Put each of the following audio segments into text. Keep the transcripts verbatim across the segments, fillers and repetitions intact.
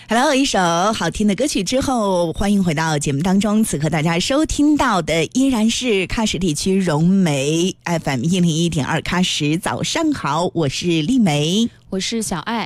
Hello， 一首好听的歌曲之后，欢迎回到节目当中。此刻大家收听到的依然是喀什地区融媒 F M 一零一点二喀什。早上好，我是丽梅， 我是小爱。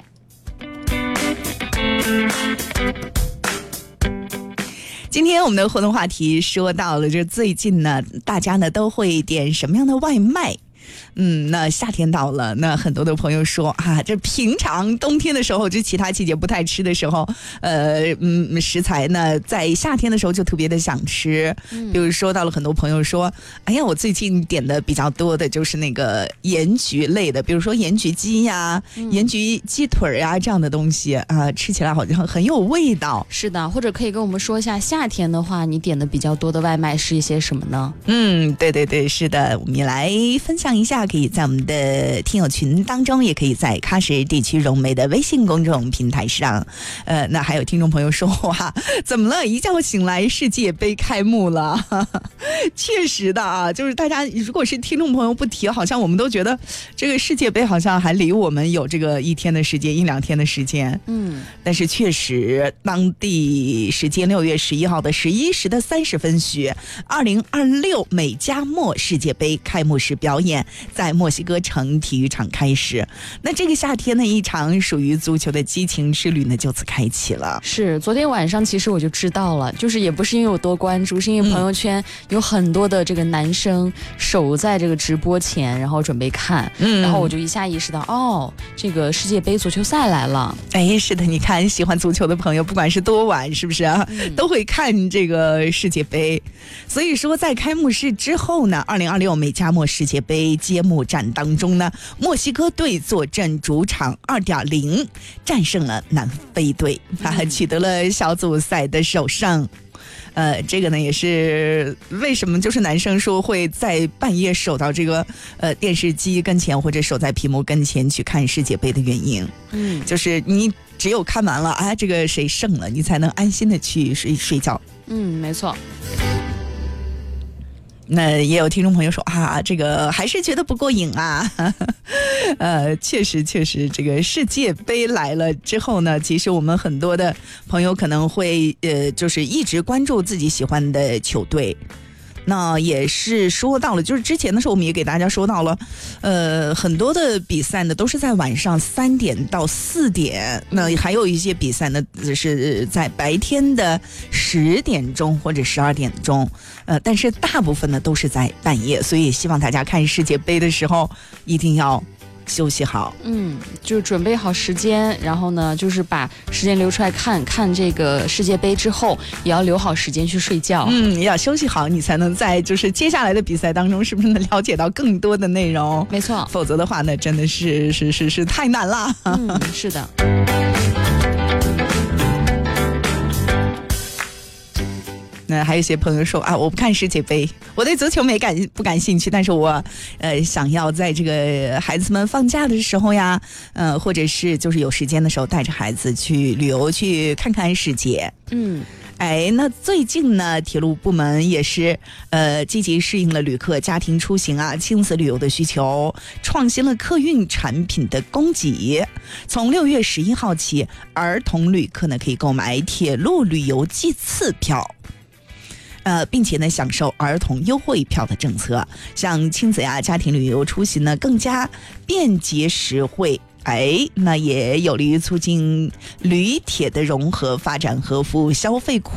今天我们的活动话题说到了，这最近呢，大家呢都会点什么样的外卖？嗯，那夏天到了，那很多的朋友说啊，这平常冬天的时候，这其他季节不太吃的时候，呃，嗯，食材呢，在夏天的时候就特别的想吃。嗯、比如说到了很多朋友说，哎呀，我最近点的比较多的就是那个盐焗类的，比如说盐焗鸡呀、嗯、盐焗鸡腿呀这样的东西啊、呃，吃起来好像很有味道。 是的，或者可以跟我们说一下，夏天的话，你点的比较多的外卖是一些什么呢？ 嗯，对对对，是的，我们也来分享一下。可以在我们的听友群当中，也可以在喀什地区融媒的微信公众平台上。呃，那还有听众朋友说，哇，怎么了？一觉醒来，世界杯开幕了。确实的啊，就是大家如果是听众朋友不提，好像我们都觉得这个世界杯好像还离我们有这个一天的时间，一两天的时间。嗯，但是确实，当地时间六月十一号的十一时的三十分许，二零二六美加墨世界杯开幕式表演在墨西哥城体育场开始。那这个夏天的一场属于足球的激情之旅呢，就此开启了。 是，昨天晚上其实我就知道了，就是也不是因为我多关注，是因为朋友圈有很多的这个男生守在这个直播前，然后准备看，嗯，然后我就一下意识到，哦，这个世界杯足球赛来了。 哎，是的，你看喜欢足球的朋友，不管是多晚，是不是啊，嗯、都会看这个世界杯。所以说，在开幕式之后呢，二零二六美加墨世界杯揭幕战当中呢，墨西哥队坐镇主场二比零战胜了南非队，啊，取得了小组赛的首胜。呃，这个呢也是为什么就是男生说会在半夜守到这个呃电视机跟前或者守在屏幕跟前去看世界杯的原因。嗯，就是你只有看完了，哎，这个谁胜了，你才能安心的去睡睡觉。 嗯，没错。 那也有听众朋友说啊，这个还是觉得不过瘾啊。呃，确实确实，这个世界杯来了之后呢，其实我们很多的朋友可能会呃，就是一直关注自己喜欢的球队。那也是说到了，就是之前的时候我们也给大家说到了，呃，很多的比赛呢都是在晚上三点到四点，那还有一些比赛呢是在白天的十点钟或者十二点钟，呃，但是大部分呢都是在半夜，所以希望大家看世界杯的时候一定要休息好， 嗯，就准备好时间，然后呢，就是把时间留出来看看这个世界杯之后，也要留好时间去睡觉。 嗯，要休息好，你才能在就是接下来的比赛当中，是不是能了解到更多的内容？ 没错， 否则的话呢，真的是是是是太难了。 嗯，是的。 那还有一些朋友说啊，我不看世界杯，我对足球没感不感兴趣，但是我呃想要在这个孩子们放假的时候呀，呃或者是就是有时间的时候带着孩子去旅游去看看世界。嗯。哎，那最近呢，铁路部门也是呃积极适应了旅客家庭出行啊、亲子旅游的需求，创新了客运产品的供给。从六月十一号起，儿童旅客呢可以购买铁路旅游季次票。呃，并且呢，享受儿童优惠票的政策，像亲子呀、家庭旅游出行呢，更加便捷实惠。哎，那也有利于促进旅铁的融合发展和服务消费